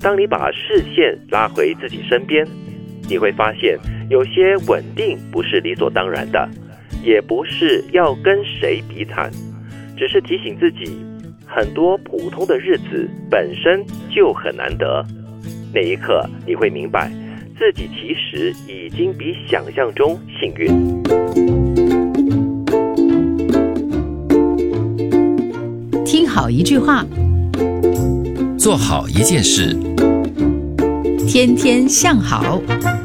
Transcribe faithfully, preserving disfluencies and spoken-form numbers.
当你把视线拉回自己身边，你会发现有些稳定不是理所当然的，也不是要跟谁比惨，只是提醒自己，很多普通的日子本身就很难得。那一刻你会明白，自己其实已经比想象中幸运。 听好一句话， 做好一件事， 天天向好。